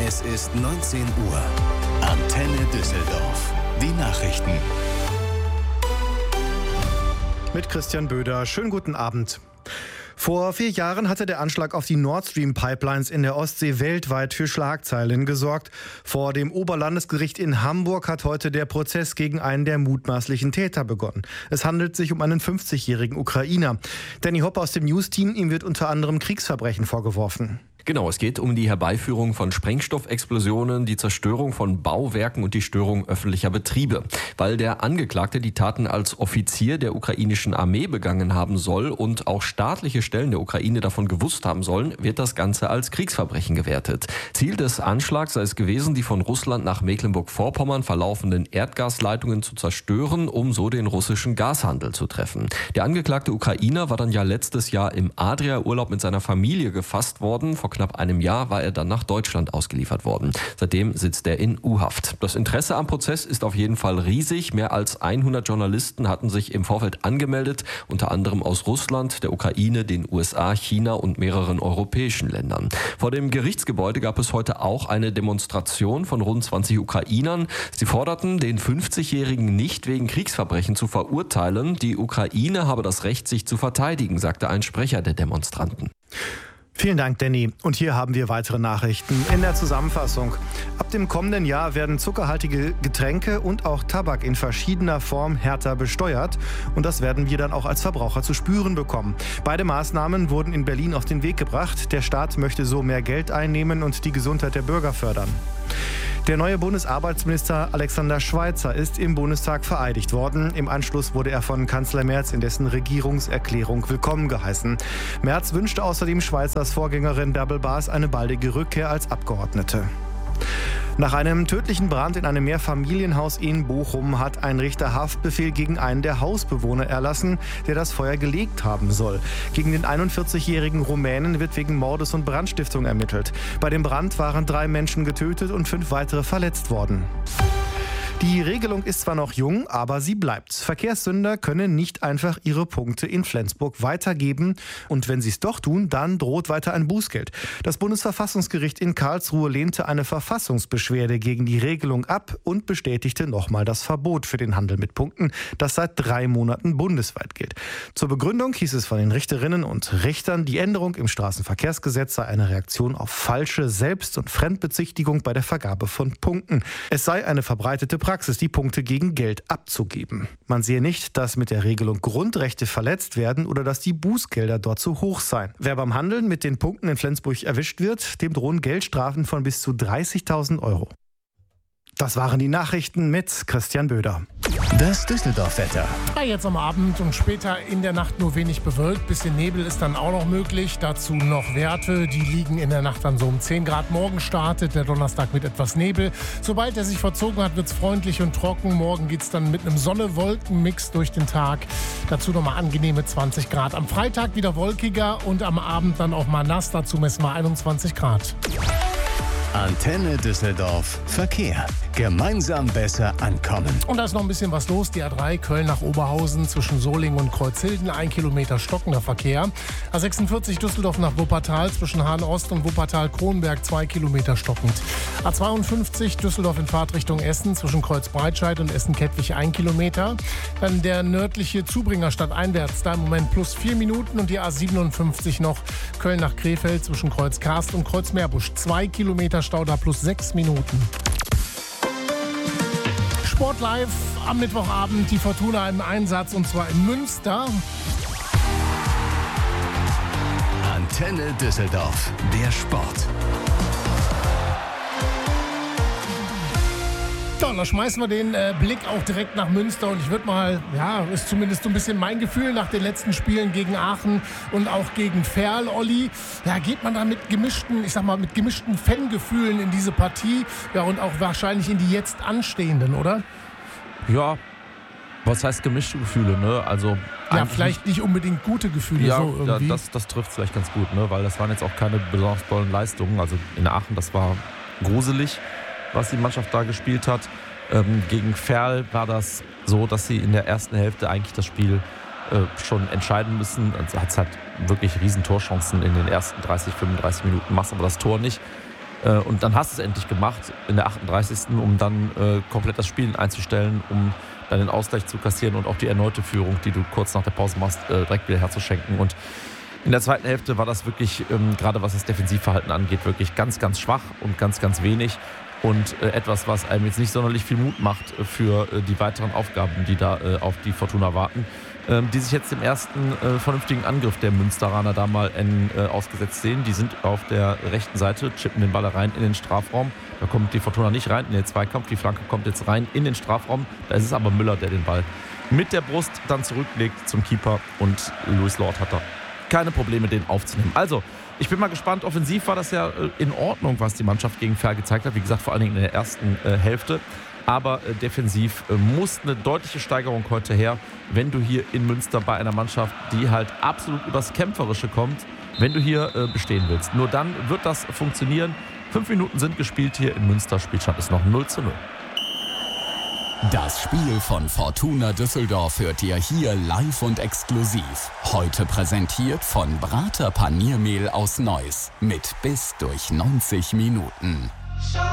Es ist 19 Uhr. Antenne Düsseldorf. Die Nachrichten. Mit Christian Böder. Schönen guten Abend. Vor 4 Jahren hatte der Anschlag auf die Nord Stream Pipelines in der Ostsee weltweit für Schlagzeilen gesorgt. Vor dem Oberlandesgericht in Hamburg hat heute der Prozess gegen einen der mutmaßlichen Täter begonnen. Es handelt sich um einen 50-jährigen Ukrainer. Danny Hopp aus dem News-Team, ihm wird unter anderem Kriegsverbrechen vorgeworfen. Genau, es geht um die Herbeiführung von Sprengstoffexplosionen, die Zerstörung von Bauwerken und die Störung öffentlicher Betriebe. Weil der Angeklagte die Taten als Offizier der ukrainischen Armee begangen haben soll und auch staatliche Stellen der Ukraine davon gewusst haben sollen, wird das Ganze als Kriegsverbrechen gewertet. Ziel des Anschlags sei es gewesen, die von Russland nach Mecklenburg-Vorpommern verlaufenden Erdgasleitungen zu zerstören, um so den russischen Gashandel zu treffen. Der angeklagte Ukrainer war dann ja letztes Jahr im Adria-Urlaub mit seiner Familie gefasst worden. Vor knapp einem Jahr war er dann nach Deutschland ausgeliefert worden. Seitdem sitzt er in U-Haft. Das Interesse am Prozess ist auf jeden Fall riesig. Mehr als 100 Journalisten hatten sich im Vorfeld angemeldet, unter anderem aus Russland, der Ukraine, den USA, China und mehreren europäischen Ländern. Vor dem Gerichtsgebäude gab es heute auch eine Demonstration von rund 20 Ukrainern. Sie forderten, den 50-Jährigen nicht wegen Kriegsverbrechen zu verurteilen. Die Ukraine habe das Recht, sich zu verteidigen, sagte ein Sprecher der Demonstranten. Vielen Dank, Danny. Und hier haben wir weitere Nachrichten in der Zusammenfassung. Ab dem kommenden Jahr werden zuckerhaltige Getränke und auch Tabak in verschiedener Form härter besteuert. Und das werden wir dann auch als Verbraucher zu spüren bekommen. Beide Maßnahmen wurden in Berlin auf den Weg gebracht. Der Staat möchte so mehr Geld einnehmen und die Gesundheit der Bürger fördern. Der neue Bundesarbeitsminister Alexander Schweitzer ist im Bundestag vereidigt worden. Im Anschluss wurde er von Kanzler Merz in dessen Regierungserklärung willkommen geheißen. Merz wünschte außerdem Schweizers Vorgängerin Bärbel Baas eine baldige Rückkehr als Abgeordnete. Nach einem tödlichen Brand in einem Mehrfamilienhaus in Bochum hat ein Richter Haftbefehl gegen einen der Hausbewohner erlassen, der das Feuer gelegt haben soll. Gegen den 41-jährigen Rumänen wird wegen Mordes und Brandstiftung ermittelt. Bei dem Brand waren 3 Menschen getötet und 5 weitere verletzt worden. Die Regelung ist zwar noch jung, aber sie bleibt. Verkehrssünder können nicht einfach ihre Punkte in Flensburg weitergeben. Und wenn sie es doch tun, dann droht weiter ein Bußgeld. Das Bundesverfassungsgericht in Karlsruhe lehnte eine Verfassungsbeschwerde gegen die Regelung ab und bestätigte nochmal das Verbot für den Handel mit Punkten, das seit 3 Monaten bundesweit gilt. Zur Begründung hieß es von den Richterinnen und Richtern, die Änderung im Straßenverkehrsgesetz sei eine Reaktion auf falsche Selbst- und Fremdbezichtigung bei der Vergabe von Punkten. Es sei eine verbreitete Praxis, die Punkte gegen Geld abzugeben. Man sehe nicht, dass mit der Regelung Grundrechte verletzt werden oder dass die Bußgelder dort zu hoch seien. Wer beim Handeln mit den Punkten in Flensburg erwischt wird, dem drohen Geldstrafen von bis zu 30.000 Euro. Das waren die Nachrichten mit Christian Böder. Das Düsseldorf-Wetter. Ja, jetzt am Abend und später in der Nacht nur wenig bewölkt. Bisschen Nebel ist dann auch noch möglich. Dazu noch Werte, die liegen in der Nacht dann so um 10 Grad. Morgen startet der Donnerstag mit etwas Nebel. Sobald er sich verzogen hat, wird es freundlich und trocken. Morgen geht es dann mit einem Sonne-Wolken-Mix durch den Tag. Dazu nochmal angenehme 20 Grad. Am Freitag wieder wolkiger und am Abend dann auch mal nass. Dazu messen wir 21 Grad. Antenne Düsseldorf. Verkehr. Gemeinsam besser ankommen. Und da ist noch ein bisschen was los. Die A3 Köln nach Oberhausen zwischen Solingen und Kreuzhilden. 1 Kilometer stockender Verkehr. A46 Düsseldorf nach Wuppertal zwischen Hahn-Ost und Wuppertal-Kronberg 2 Kilometer stockend. A52 Düsseldorf in Fahrtrichtung Essen zwischen Kreuzbreitscheid und Essen-Kettwig 1 Kilometer. Dann der nördliche Zubringer stadteinwärts. Da im Moment plus 4 Minuten. Und die A57 noch Köln nach Krefeld zwischen Kreuz-Karst und Kreuz-Meerbusch 2 Kilometer Stau, da plus 6 Minuten. Sport live am Mittwochabend, die Fortuna im Einsatz und zwar in Münster. Antenne Düsseldorf, der Sport. Ja, da schmeißen wir den Blick auch direkt nach Münster und ich würde mal, ja, ist zumindest so ein bisschen mein Gefühl nach den letzten Spielen gegen Aachen und auch gegen Verl, Olli. Ja, geht man da mit gemischten Fangefühlen in diese Partie, ja, und auch wahrscheinlich in die jetzt anstehenden, oder? Ja, was heißt gemischte Gefühle, ne? Also ja, vielleicht nicht unbedingt gute Gefühle, ja, so irgendwie. Ja, das trifft vielleicht ganz gut, ne? Weil das waren jetzt auch keine besonders tollen Leistungen. Also in Aachen, das war gruselig, was die Mannschaft da gespielt hat. Gegen Verl war das so, dass sie in der ersten Hälfte eigentlich das Spiel schon entscheiden müssen. Also hat es halt wirklich riesen Torchancen in den ersten 30, 35 Minuten, machst aber das Tor nicht. Und dann hast du es endlich gemacht in der 38. um dann komplett das Spiel einzustellen, um dann den Ausgleich zu kassieren und auch die erneute Führung, die du kurz nach der Pause machst, direkt wieder herzuschenken. Und in der zweiten Hälfte war das wirklich, gerade was das Defensivverhalten angeht, wirklich ganz, ganz schwach und ganz, ganz wenig. Und etwas, was einem jetzt nicht sonderlich viel Mut macht für die weiteren Aufgaben, die da auf die Fortuna warten, die sich jetzt dem ersten vernünftigen Angriff der Münsteraner da mal ausgesetzt sehen. Die sind auf der rechten Seite, chippen den Ball rein in den Strafraum. Da kommt die Fortuna nicht rein in den Zweikampf. Die Flanke kommt jetzt rein in den Strafraum. Da ist es aber Müller, der den Ball mit der Brust dann zurücklegt zum Keeper. Und Louis Lord hat da keine Probleme, den aufzunehmen. Also, ich bin mal gespannt. Offensiv war das ja in Ordnung, was die Mannschaft gegen Verl gezeigt hat. Wie gesagt, vor allen Dingen in der ersten Hälfte. Aber defensiv muss eine deutliche Steigerung heute her, wenn du hier in Münster bei einer Mannschaft, die halt absolut übers Kämpferische kommt, wenn du hier bestehen willst. Nur dann wird das funktionieren. 5 Minuten sind gespielt hier in Münster. Spielstand ist noch 0:0. Das Spiel von Fortuna Düsseldorf hört ihr hier live und exklusiv. Heute präsentiert von Brater Paniermehl aus Neuss mit bis durch 90 Minuten.